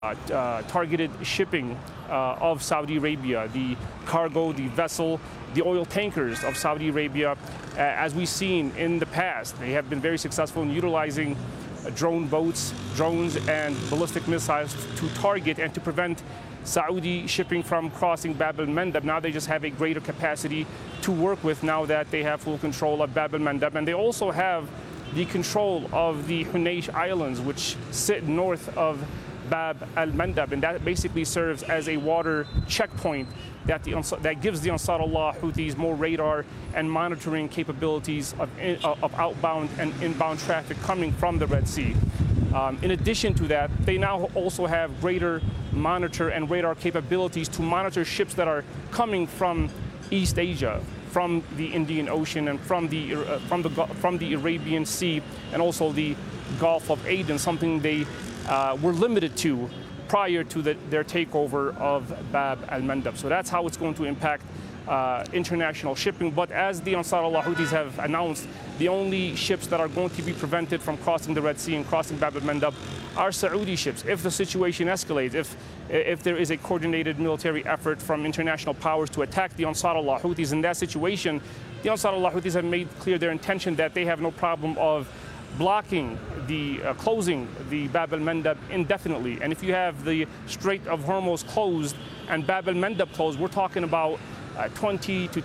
targeted shipping of Saudi Arabia, the cargo, the vessel, the oil tankers of Saudi Arabia. As we've seen in the past, they have been very successful in utilizing drone boats, drones, and ballistic missiles to target and to prevent Saudi shipping from crossing Bab el-Mandab. Now they just have a greater capacity to work with now that they have full control of Bab el-Mandab. And they also have the control of the Hunaysh Islands, which sit north of Bab el-Mandab, and that basically serves as a water checkpoint that gives the Ansar Allah Houthis more radar and monitoring capabilities of outbound and inbound traffic coming from the Red Sea. In addition to that, they now also have greater monitor and radar capabilities to monitor ships that are coming from East Asia, from the Indian Ocean and from the Arabian Sea, and also the Gulf of Aden, something they were limited to prior to their takeover of Bab el-Mandab. So that's how it's going to impact international shipping. But as the Ansar Allah Houthis have announced, the only ships that are going to be prevented from crossing the Red Sea and crossing Bab el-Mandab are Saudi ships. If the situation escalates, if there is a coordinated military effort from international powers to attack the Ansar Allah Houthis, in that situation, the Ansar Allah Houthis have made clear their intention that they have no problem of blocking closing the Bab el-Mandab indefinitely. And if you have the Strait of Hormuz closed and Bab el-Mandab closed, we're talking about 20 to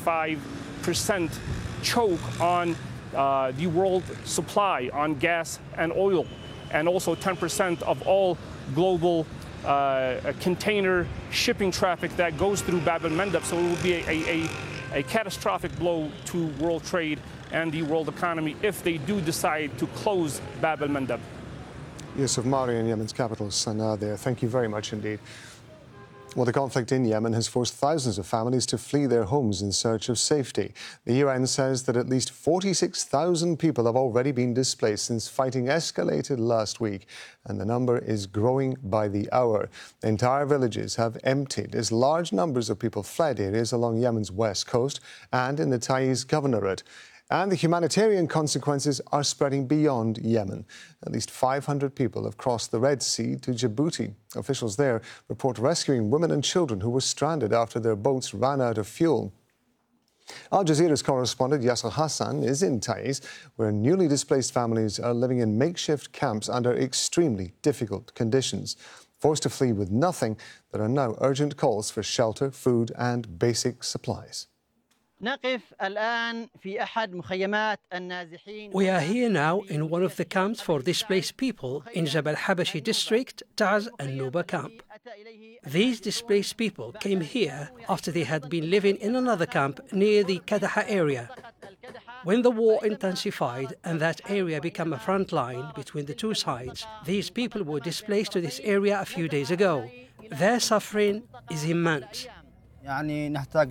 25% choke on the world supply on gas and oil, and also 10% of all global container shipping traffic that goes through Bab el-Mandab. So it will be a catastrophic blow to world trade and the world economy if they do decide to close Bab el-Mandab. Yusuf Mari in Yemen's capital, Sana'a there. Thank you very much indeed. Well, the conflict in Yemen has forced thousands of families to flee their homes in search of safety. The UN says that at least 46,000 people have already been displaced since fighting escalated last week, and the number is growing by the hour. Entire villages have emptied as large numbers of people fled areas along Yemen's west coast and in the Taiz Governorate. And the humanitarian consequences are spreading beyond Yemen. At least 500 people have crossed the Red Sea to Djibouti. Officials there report rescuing women and children who were stranded after their boats ran out of fuel. Al Jazeera's correspondent Yasser Hassan is in Taiz, where newly displaced families are living in makeshift camps under extremely difficult conditions. Forced to flee with nothing, there are now urgent calls for shelter, food and basic supplies. We are here now in one of the camps for displaced people in Jabal Habashi district, Taz and Nuba camp. These displaced people came here after they had been living in another camp near the Kadaha area. When the war intensified and that area became a front line between the two sides, these people were displaced to this area a few days ago. Their suffering is immense. We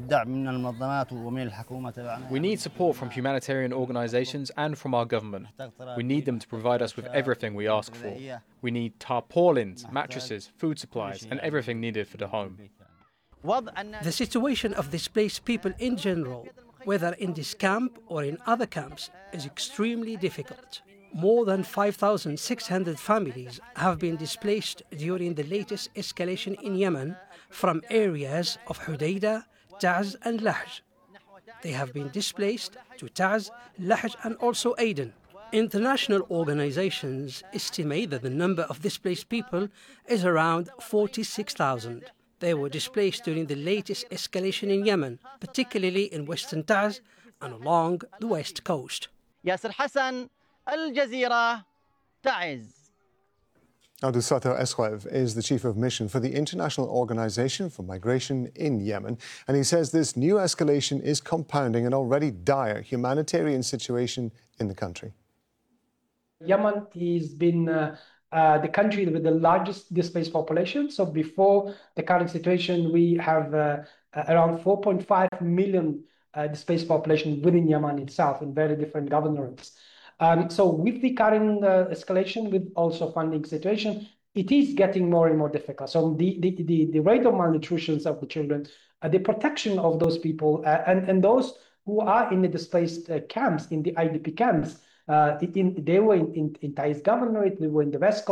need support from humanitarian organizations and from our government. We need them to provide us with everything we ask for. We need tarpaulins, mattresses, food supplies, and everything needed for the home. The situation of displaced people in general, whether in this camp or in other camps, is extremely difficult. More than 5,600 families have been displaced during the latest escalation in Yemen from areas of Hudaydah, Taz and Lahj. They have been displaced to Taz, Lahj and also Aden. International organizations estimate that the number of displaced people is around 46,000. They were displaced during the latest escalation in Yemen, particularly in western Taz and along the west coast. Yasser Hassan, Al Jazeera, Taiz. Abdul Sattar Esquev is the chief of mission for the International Organization for Migration in Yemen, and he says this new escalation is compounding an already dire humanitarian situation in the country. Yemen has been the country with the largest displaced population. So before the current situation, we have around 4.5 million displaced population within Yemen itself in very different governorates. So with the current escalation, with also funding situation, it is getting more and more difficult. So the rate of malnutrition of the children, the protection of those people, and those who are in the displaced camps, in the IDP camps, they were in Taiz Governorate, they were in the West Coast,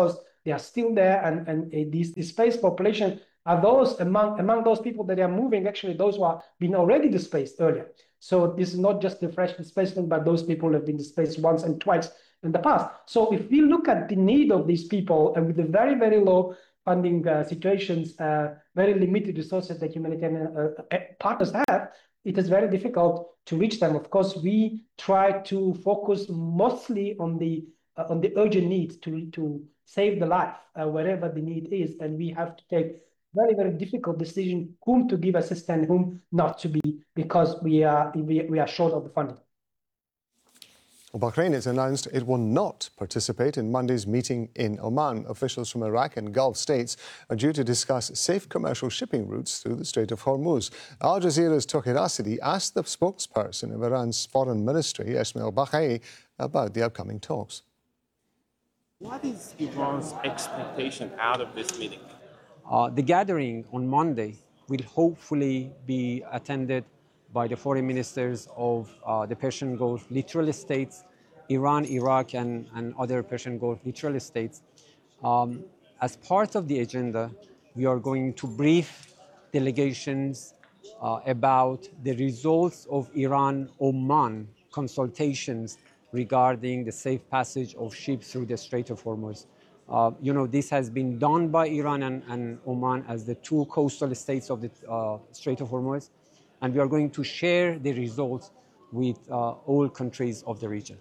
they are still there, and these displaced population are those among those people that are moving, actually those who are been already displaced earlier. So this is not just the fresh displacement, but those people who have been displaced once and twice in the past. So if we look at the need of these people, and with the very, very low funding situations, very limited resources that humanitarian partners have, it is very difficult to reach them. Of course, we try to focus mostly on the urgent need to save the life wherever the need is, and we have to take very, very difficult decision whom to give assistance, whom not to be, because we are short of the funding. Bahrain has announced it will not participate in Monday's meeting in Oman. Officials from Iraq and Gulf states are due to discuss safe commercial shipping routes through the Strait of Hormuz. Al Jazeera's Touhid Asadi asked the spokesperson of Iran's foreign ministry, Esmail Baghai, about the upcoming talks. What is Iran's expectation out of this meeting? The gathering on Monday will hopefully be attended by the foreign ministers of the Persian Gulf littoral states, Iran, Iraq, and other Persian Gulf littoral states. As part of the agenda, we are going to brief delegations about the results of Iran-Oman consultations regarding the safe passage of ships through the Strait of Hormuz. This has been done by Iran and Oman as the two coastal states of the Strait of Hormuz. And we are going to share the results with all countries of the region.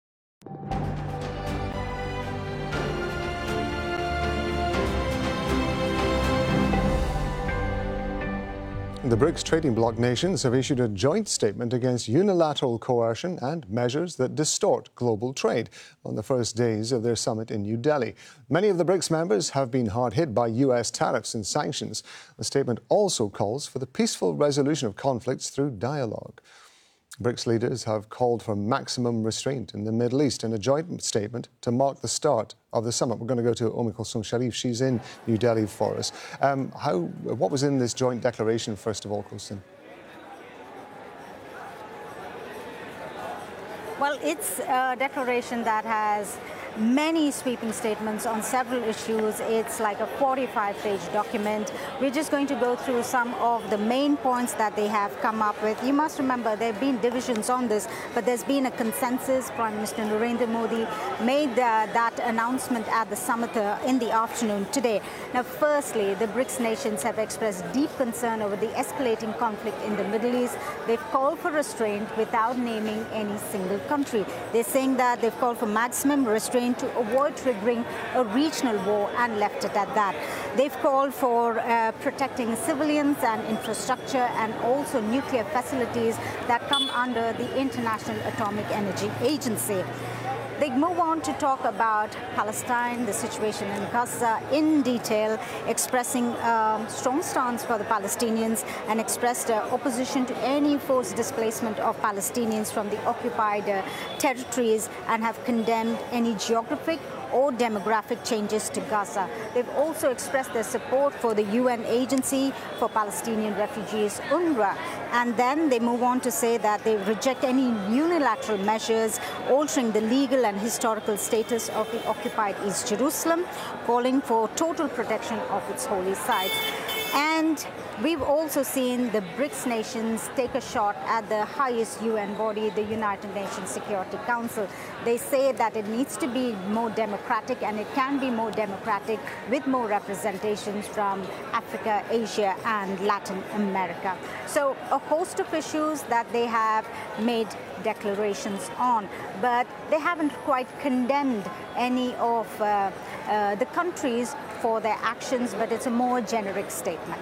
The BRICS trading bloc nations have issued a joint statement against unilateral coercion and measures that distort global trade on the first days of their summit in New Delhi. Many of the BRICS members have been hard hit by U.S. tariffs and sanctions. The statement also calls for the peaceful resolution of conflicts through dialogue. BRICS leaders have called for maximum restraint in the Middle East in a joint statement to mark the start of the summit. We're going to go to Kulsum Sharif. She's in New Delhi for us. What was in this joint declaration, first of all, Kulsum? Well, it's a declaration that has many sweeping statements on several issues. It's like a 45-page document. We're just going to go through some of the main points that they have come up with. You must remember there have been divisions on this, but there's been a consensus. Prime Minister Narendra Modi made that announcement at the summit in the afternoon today. Now, firstly, the BRICS nations have expressed deep concern over the escalating conflict in the Middle East. They've called for restraint without naming any single country. They're saying that they've called for maximum restraint to avoid triggering a regional war and left it at that. They've called for protecting civilians and infrastructure and also nuclear facilities that come under the International Atomic Energy Agency. They move on to talk about Palestine, the situation in Gaza in detail, expressing strong stance for the Palestinians and expressed opposition to any forced displacement of Palestinians from the occupied territories and have condemned any geographic or demographic changes to Gaza. They've also expressed their support for the UN Agency for Palestinian Refugees, UNRWA. And then they move on to say that they reject any unilateral measures altering the legal and historical status of the occupied East Jerusalem, calling for total protection of its holy sites. And we've also seen the BRICS nations take a shot at the highest UN body, the United Nations Security Council. They say that it needs to be more democratic, and it can be more democratic with more representations from Africa, Asia, and Latin America. So a host of issues that they have made declarations on, but they haven't quite condemned any of the countries for their actions, but it's a more generic statement.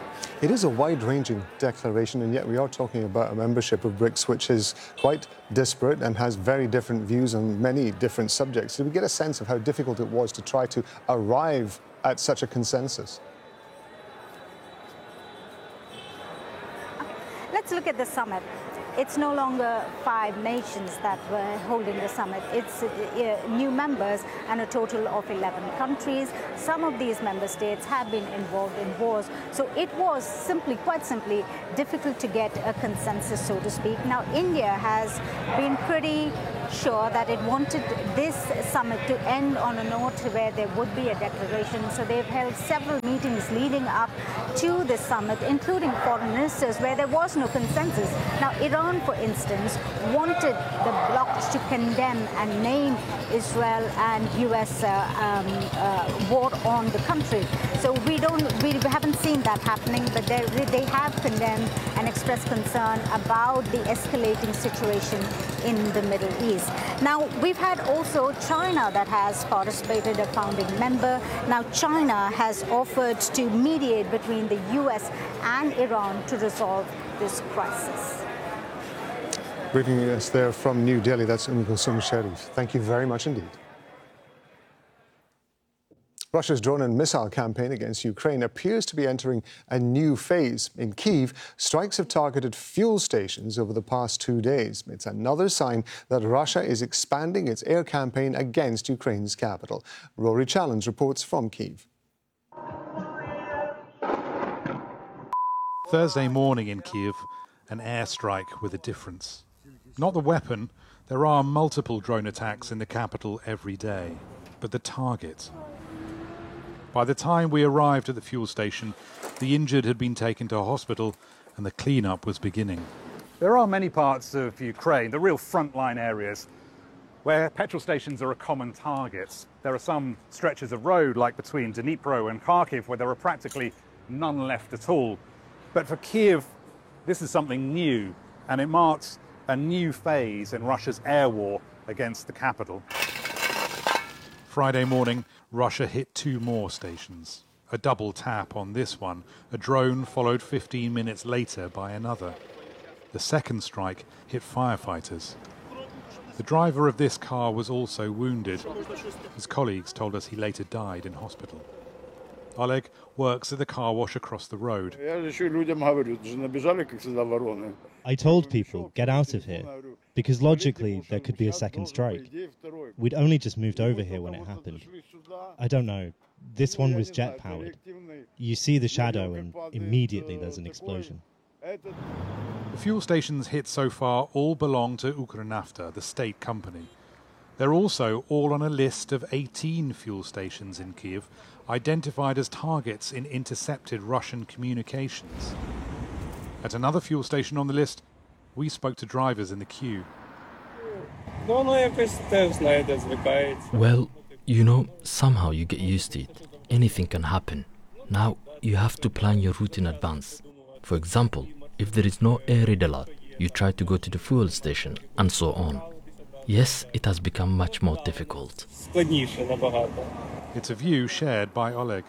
It is a wide-ranging declaration, and yet we are talking about a membership of BRICS which is quite disparate and has very different views on many different subjects. Did we get a sense of how difficult it was to try to arrive at such a consensus? Let's look at the summit. It's no longer 5 nations that were holding the summit. It's new members and a total of 11 countries. Some of these member states have been involved in wars. So it was quite simply, difficult to get a consensus, so to speak. Now, India has been pretty sure that it wanted this summit to end on a note where there would be a declaration. So they've held several meetings leading up to this summit, including foreign ministers, where there was no consensus. Now, Iran, for instance, wanted the bloc to condemn and name Israel and U.S. War on the country. So we haven't seen that happening, but they have condemned and expressed concern about the escalating situation in the Middle East. Now, we've had also China that has participated, a founding member. Now, China has offered to mediate between the U.S. and Iran to resolve this crisis. Briefing us there from New Delhi, that's Kulsum Sharif. Thank you very much indeed. Russia's drone and missile campaign against Ukraine appears to be entering a new phase. In Kyiv, strikes have targeted fuel stations over the past 2 days. It's another sign that Russia is expanding its air campaign against Ukraine's capital. Rory Challenge reports from Kyiv. Thursday morning in Kyiv, an airstrike with a difference. Not the weapon. There are multiple drone attacks in the capital every day, but the target. By the time we arrived at the fuel station, the injured had been taken to a hospital and the cleanup was beginning. There are many parts of Ukraine, the real frontline areas, where petrol stations are a common target. There are some stretches of road, like between Dnipro and Kharkiv, where there are practically none left at all. But for Kyiv, this is something new, and it marks a new phase in Russia's air war against the capital. Friday morning, Russia hit 2 more stations. A double tap on this one, a drone followed 15 minutes later by another. The second strike hit firefighters. The driver of this car was also wounded. His colleagues told us he later died in hospital. Oleg works at the car wash across the road. I told people, get out of here, because logically there could be a second strike. We'd only just moved over here when it happened. I don't know, this one was jet-powered. You see the shadow and immediately there's an explosion. The fuel stations hit so far all belong to Ukrnafta, the state company. They're also all on a list of 18 fuel stations in Kyiv, identified as targets in intercepted Russian communications. At another fuel station on the list, we spoke to drivers in the queue. Well, you know, somehow you get used to it. Anything can happen. Now, you have to plan your route in advance. For example, if there is no air raid alert, you try to go to the fuel station, and so on. Yes, it has become much more difficult. It's a view shared by Oleg.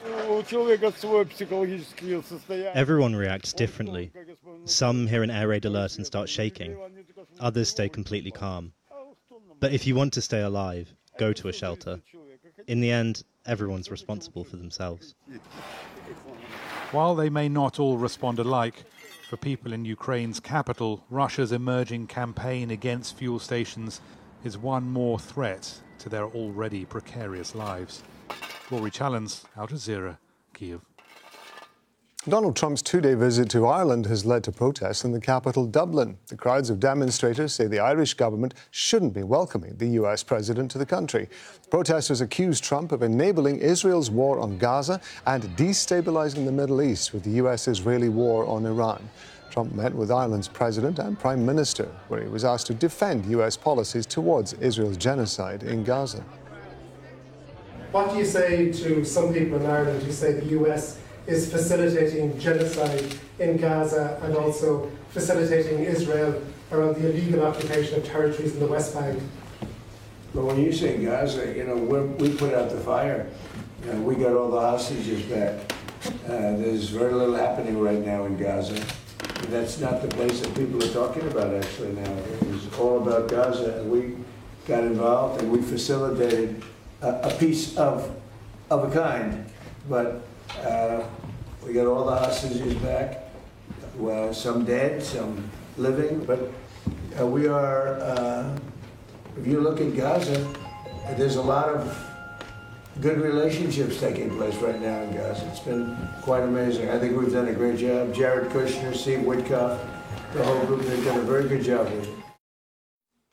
Everyone reacts differently. Some hear an air raid alert and start shaking. Others stay completely calm. But if you want to stay alive, go to a shelter. In the end, everyone's responsible for themselves. While they may not all respond alike, for people in Ukraine's capital, Russia's emerging campaign against fuel stations is one more threat to their already precarious lives. Rory Challenge, Al Jazeera, Kyiv. Donald Trump's 2-day visit to Ireland has led to protests in the capital, Dublin. The crowds of demonstrators say the Irish government shouldn't be welcoming the US president to the country. Protesters accuse Trump of enabling Israel's war on Gaza and destabilizing the Middle East with the US-Israeli war on Iran. Trump met with Ireland's president and prime minister, where he was asked to defend US policies towards Israel's genocide in Gaza. What do you say to some people in Ireland who say the US is facilitating genocide in Gaza and also facilitating Israel around the illegal occupation of territories in the West Bank? But when you say Gaza, you know, we put out the fire. You know, we got all the hostages back. There's very little happening right now in Gaza. That's not the place that people are talking about actually now. It was all about Gaza, and we got involved and we facilitated a piece of a kind. But we got all the hostages back. Well, some dead, some living, but we are. If you look at Gaza, there's a lot of good relationships taking place right now in Gaza. It's been quite amazing. I think we've done a great job. Jared Kushner, Steve Witkoff, the whole group, they've done a very good job with it.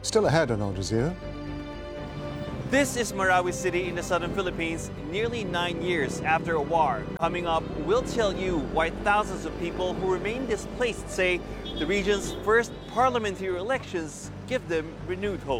Still ahead on Al Jazeera. This is Marawi City in the southern Philippines, nearly 9 years after a war. Coming up, we'll tell you why thousands of people who remain displaced say the region's first parliamentary elections give them renewed hope.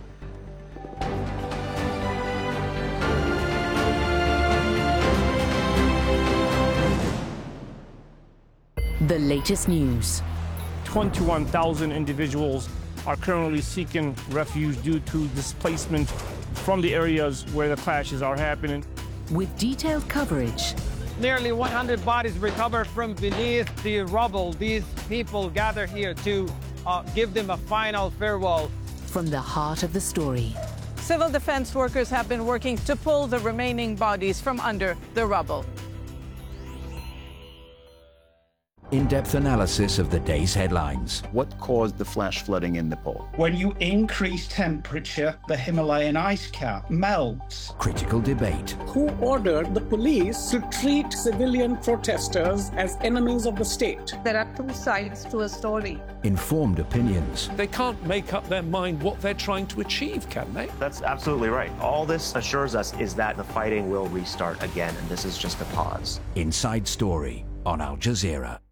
The latest news. 21,000 individuals are currently seeking refuge due to displacement from the areas where the clashes are happening. With detailed coverage. Nearly 100 bodies recovered from beneath the rubble. These people gather here to give them a final farewell. From the heart of the story. Civil defense workers have been working to pull the remaining bodies from under the rubble. In-depth analysis of the day's headlines. What caused the flash flooding in Nepal? When you increase temperature, the Himalayan ice cap melts. Critical debate. Who ordered the police to treat civilian protesters as enemies of the state? There are two sides to a story. Informed opinions. They can't make up their mind what they're trying to achieve, can they? That's absolutely right. All this assures us is that the fighting will restart again, and this is just a pause. Inside Story on Al Jazeera.